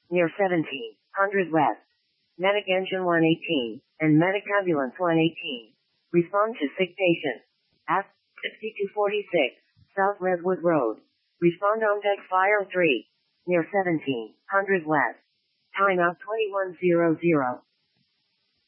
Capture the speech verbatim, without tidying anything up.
near seventeen hundred west. Medic Engine one eighteen, and Medic Ambulance one eighteen. Respond to sick patient. At sixty-two forty-six, South Redwood Road. Respond on deck fire three, near seventeen hundred west. Time out twenty-one hundred.